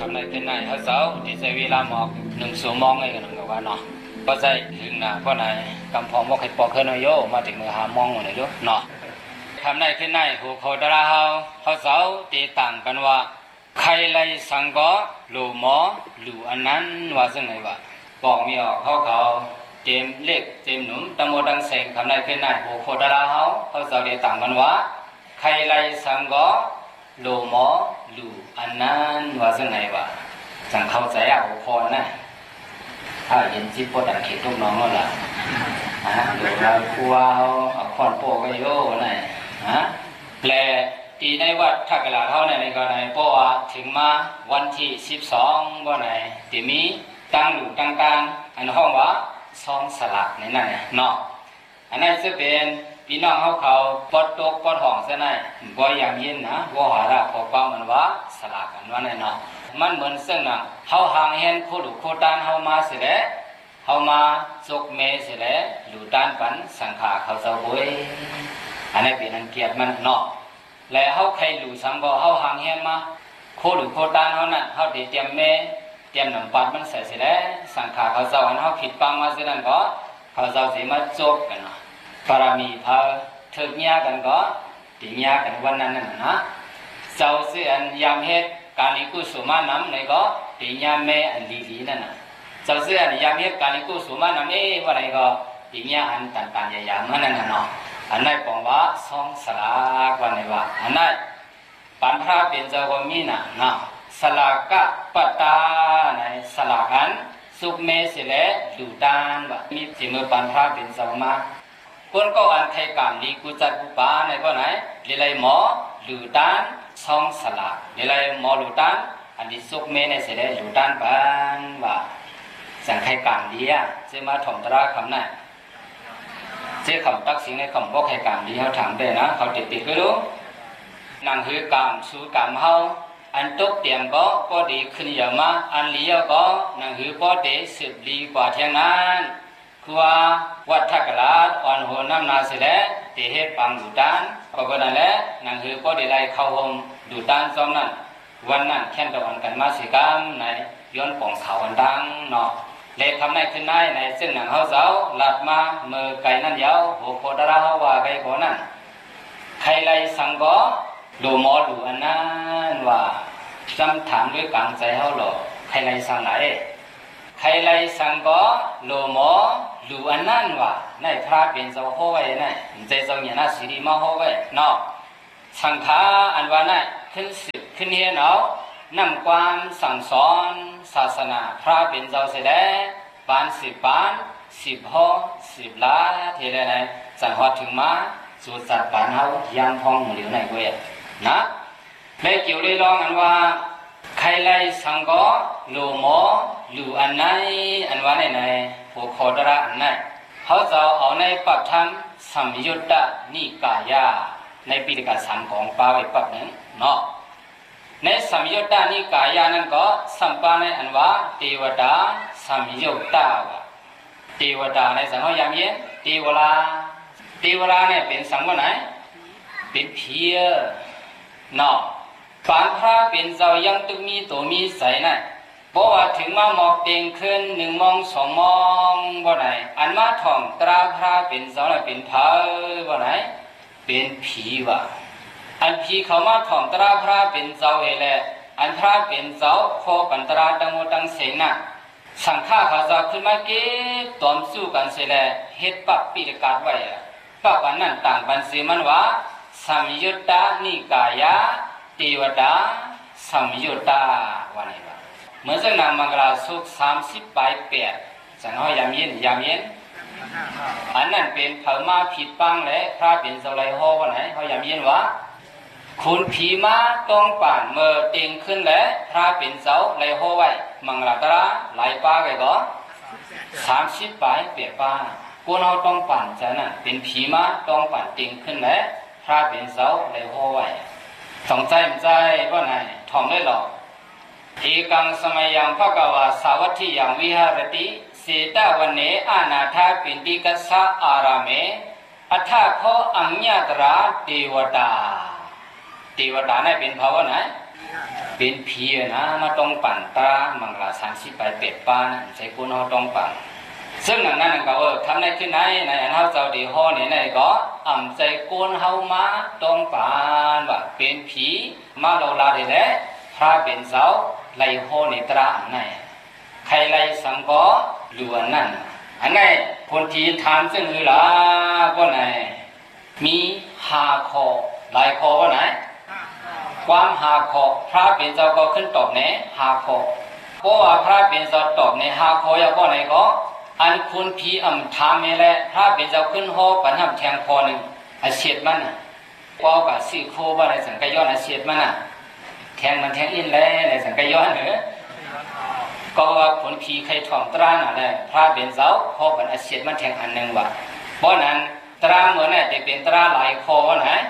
ำในที่ไหนเขาเสาที่ใช้เวลาหมอก1 ชั่วโมงไงกันนึงว่าเนาะก็ใช่ถึงนะเพราะไหนกำพองว่าใครปอกขึ้นโยมาถึง5 โมงเลยโยเนาะทำในที่ไหนหูเขาดาราเขาเสาตีต่างกันว่าใครไรสังก็หลูหมอหลูอันนั้นว่าซึ่งไงวะบอกมีออกเขาเต็มเล็กเต็มหนุ่มตะโมดังเสงทำในที่ไหนหูเขาดาราเขาเสาตีต่างกันว่าใครไรสังก็หลูหมอหลูอันนั้นว่าซึ่งไงวะจังเข้าใจเอาพอนะถ้าเห็นที่ปวดอันเขตลูกน้องนั่นแหละหรือเราครัวเอาคอนโปก็โย่น่ะแปลตีในวัดทักกะลาเท่านั้นในก็ในเพราะว่าถึงมาวันที่12ก็ในที่มีตั้งหลู่ต่างๆอันห้องว่าซองสลักในนั่นเนาะอันนั้นจะเป็นพี่น้องเขาปอดตกปอดห้องซะนั่นบ่อย่างยินนะบ่หาละพอเป้ามันว่าสลักอันว่านั่นเนาะมันเหมือนซึ่งน่ะเฮาห่างเห็นโคดุโคตานเฮามาสิแลเฮามาจกเมสิแลหลู่ตานปันสังขาเขาเจ้าบ่ยอันนี้เป็นอันเกียรติมันเนาะและเฮาใครหลู่สังบ่เฮาห่างเห็นมาโคดุโคตานเฮานั่นเฮาได้เตรียมเมเตรียมน้ำปัดมันใส่สิแลสังขาเขาเจ้าอันเฮาผิดปังมาสินั่นก็เขาเจ้าสิมาจกกันเนาะปรามีพาถึกญากันก็ติญากันวันนั้นน่ะนะเจ้าสิอันยามเฮ็ดการลิกุสุมานำในก็ติญาเมอันลีนั่นน่ะเจ้าสิอันยามเฮ็ดการลิกุสุมานำว่าไหนก็ติญาอันตันๆยามๆนั่นน่ะเนาะอันนั้นบอกว่าซองสลากว่าไหนว่าอันนั้นปัญหาเป็นเจ้าก็มีน่ะเนาะสลากะปตาในสลากันสุกเมสิแลดูดานว่ามีสิมือปัญหาเป็นเจ้ามาคนก็อันไทยกามลีกุจัดกุปาในก็ไหนลีไลหมอหลูดานซองสลากลีไลหมอหลูดานอันนี้สุกเมในเสด็จหลูดานปันว่าสังไทยกามลีอ่ะจะมาถ่อมตราคำนั้นเจ้าคำตักสิงในคำบอกไทยกามลีเขาถามได้นะเขาติดก็รู้นั่งคือกามสู้กามเฮาอันตกเตรียมก็ดีขึ้นเยอะมาอันเลี้ยวก็นั่งคือก็ดีสืบดีกว่าเที่ยงนั้นคือว่าวัดทักกะลาอ่อนโหน้ำนาเสแลเตเฮ็ดปังดูดานก็นั่นแหละนั่นคือก็ได้ไล่เข้าห้องดูดานซ้อมนั้นวันนั้นแค่นตะวันกันมาสิกรรมในย้อนป่องเขาอันดังเนาะเลขทำในขึ้นในซึ่งหนังเฮาเจ้าหลัดมาเมื่อไก่นั่นยาวโหโคดาราเฮาว่าไก่โคนั่นใครไล่สังก็ดูหมอดูอันนั้นว่าจำถามด้วยกลางใจเฮาหรอใครไล่สังไหนใครไล่สังก็โลหมอหลูอันนั้นว่าในพระเป็นเจ้าโหไว้นั่นใจเจ้าเนี่ยน่าสิริมาโหไว้เนาะสังฆาอันว่านั่นขึ้นสืบขึ้นเฮียนเอานำความสั่งสอนศาสนาพระเป็นเจ้าเสด็จปาน10 ปาน10 ห้อ10 ล้าเทเลไหนจังหวัดถึงมาสู่จัดปานเฮายังพองหมู่เหลียวในเว้ยนะแม่เกี่ยวเลยลองอันว่าใครไล่สังก็หลูหมอหลูอันไหนอันว่าไหนผู้ขอดระอันไหนเขาจะเอาในปักธรรมสัมยุตตนิกายะในปีกสามของปาไว้ปักหนึ่งเนาะในสัมยุตตนิกายะนั้นก็สัมปาในอันว่าเทวดาสัมยุตตะเทวดาในสังเขายามเย็นเทวราเนี่ยเป็นสังว่าไหนเป็นเพียเนาะปานพระเป็นเจ้ายังตึกมีตัวมีใสน่ะเพราะว่าถึงมาหมอกเต็งขึ้น1 โมง 2 โมงบ่ไหนอันมาท่องตราพระเป็นเจ้าน่ะเป็นเผาบ่ไหนเป็นผีว่ะอันผีเขามาท่องตราพระเป็นเจ้าเอแลอันพระเป็นเจ้าโคปันตราตังโมตังเสงน่ะสังฆาเขาจะขึ้นมาเก็บตอมสู้กันเสแลเฮ็ดปักปิดกาดไว้ปักอันนั้นต่างกันสิมันว่าสัมยุตตนิกายะเทวดาสัมยุตตะว่าไหนวะเมื่อสังนางมังกรสุข30 ปลาย 8สังหอยามเย็นอันนั้นเป็นเผามาผิดปังและพระเป็นเจ้าไรโฮว่าไหนเขายามเย็นวะคุณผีมาต้องป่านเมื่อเต็งขึ้นและพระเป็นเจ้าไรโฮไว้มังกรตระหลายป้าไงก็30 ปลาย 8 ป้ากูเอาต้องป่านจะนั่นเป็นผีมาต้องป่านเต็งขึ้นและพระเป็นเจ้าไรโฮไว้สองใจว่าไหนท่องได้หรอเอกังสมัยยังภควาสาวัตถิยังวิหารติเสตวันเนอานาถาปินติกัสสะอารามเมอัฏฐโคอัญญตราเทวดาในเป็นภาวะไหนเป็นผีนะมาต้องปั่นตามังลา30 ไปเป็ดป้านะใช้กูนเขาต้องปั่นซึ่งนั้นก็ทำได้ขึ้นไหนในอันเขาเจ้าดีห้อนี่ในก็อ่ำใจกูนเขามาต้องปั่นว่าเป็นผีมาเราลาได้แล้วพระเป็นเจ้าไล่ห้อในตราอันไหนใครไล่สังก็ล้วนนั่นอันไหนคนที่ทำซึ่งคือละก็ไหนมี5 ข้อหลายข้อว่าไหนความ5 ข้อพระเป็นเจ้าก็ขึ้นตอบใน5 ข้อเพราะว่าพระเป็นเจ้าตอบใน5 ข้ออย่างก็ไหนก็อันคุณผีอ่ำทำนี่แหละพระเป็นเจ้าขึ้นห้อปัญหาแทงคอหนึ่งอาเสียดมันก็กับสี่โคว่าในสังกย้อนอาเสียดมันแทงมันแทงอินแล้วในสังกย้อนเหรอก็ว่าผลผีใครถ่อมตราน่ะแหละพระเป็นเจ้าห้อปัญอาเสียดมันแทงอันหนึ่งว่ะเพราะนั้นตราเหมือนเนี่ยจะเป็นตราหลายคอว่าไหน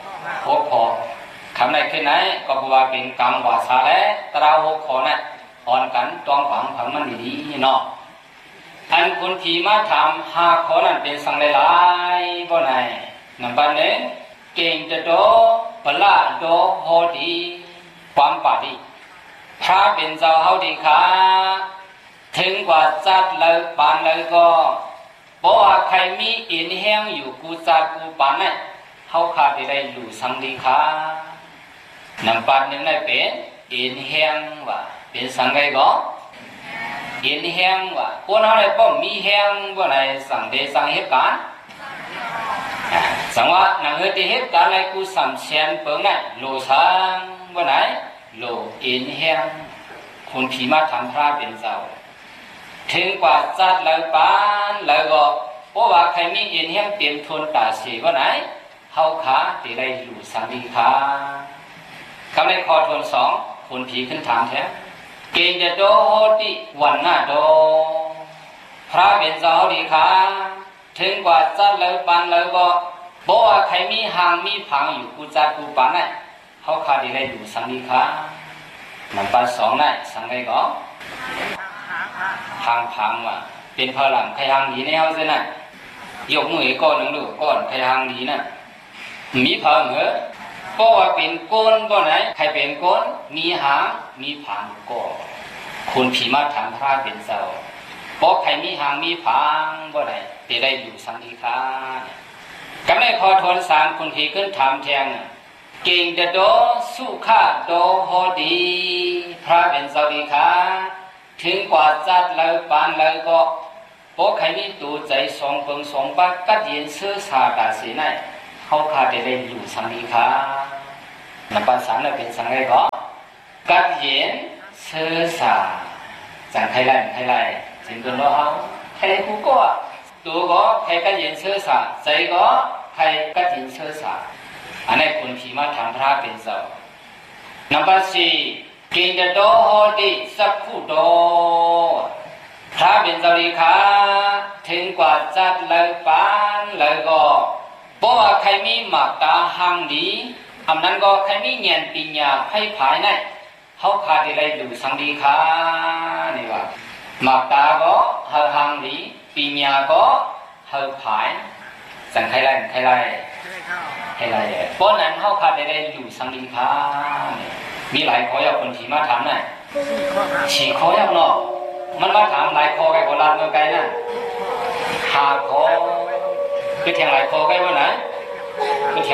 6 ข้อคำไหนขึ้นไหนก็บอกว่าเป็นกรรมวาสาและตรา6 ข้อน่ะอ่อนกันต้องฝังมันดีๆเนาะอันคนผีมาทำ5 ข้อนั้นเป็นสังหลายๆบ่ไหนนับบัดนี้เก่งจะโดปละโดโหดีความปาดีพระเป็นเจ้าเฮาดีค่ะถึงกว่าจัดเลยปานเลยก็เพราะว่าใครมีอินแห้งอยู่กูจัดกูปานน่ะเฮาขาดได้อยู่สังดีค่ะนับบัดนึงได้เป็นอินแห้งว่าเป็นสังไงก็อินแห้งว่าคนอะไรป้อมมีแห้งว่าไหนสั่งเดสั่งเหตุการณ์สังว่านังเหตุเหตุการณ์อะไรกูสัมเชียนเปิงไหนโลสังว่าไหนโลอินแห้งคนผีมาทำพระเป็นเจ้าถึงกว่าจัดเลยปานเลยก็เพราะว่าใครมีอินแห้งเตรียมทนตาสีว่าไหนเฮาขาตีได้อยู่สังดีขาคำในข้อทวน2คนผีขึ้นถามแท้เก่งจะโดดิวันหน้าโดพระเป็นเจ้าดีค่ะถึงกว่าจัดเลยปานเลยก็บอกว่าใครมีหางมีผังอยู่กูจัดกูปานน่ะเขาขาดได้อยู่สังดีค่ะนับปัน2น่ะสังไงก็หางผังว่าเป็นพลังใครหางดีในเฮาซิน่ะยกมือก้อนนึงดูก้อนใครหางดีน่ะมีผังเหรอเพราะว่าเป็นก้นก็ไหนใครเป็นก้นมีหางมีผังก็คุณผีมาถามพระเป็นเจ้าเพราะใครมีหางมีผังก็ไหนจะได้อยู่สังดีค่ะกำลังขอทวน3คุณผีขึ้นถามแทงเก่งจะโดสุขาโดโหดีพระเป็นเจ้าดีค่ะถึงกว่าจัดเลยปานเลยก็เพราะใครมีตัวใจ2 เปิง2 ปากกัดเย็นเสื้อสาดาสีไหนเขาขาดได้อยู่สังดีค่ะนับปัน3น่ะเป็นสังไงก็กัดเย็นเสื้อสาจังใครไล่จริงกันว่าเอาใครกูก็ตัวก็ใครกัดเย็นเสื้อสาใจก็ใครกัดเย็นเสื้อสาอันนี้คนผีมาทำพระเป็นเจ้านับปัน4เก่งจะโดโหดิสักคู่โดพระเป็นเจ้าดีค่ะถึงกว่าจัดเลยปานเลยก็เพราะว่าใครมีหมากตาหังดีอำนั้นก็ใครมีเงียนปัญญาให้ภายในเขาขาดอะไรอยู่สังดีค่ะนี่ว่าหมากตาก็เฮาหังดีปัญญาก็เฮาภายสั่งใครไล่เพราะนั้นเขาขาดอะไรอยู่สังดีค่ะมีหลายข้อยาคนที่มาถามน่ะฉีข้อยาเนาะมันมาถามหลายข้อไกลโบราณเมื่อไกลน่ะ5 ข้อคือแทงหลายข้อไกลว่าไหนคือแท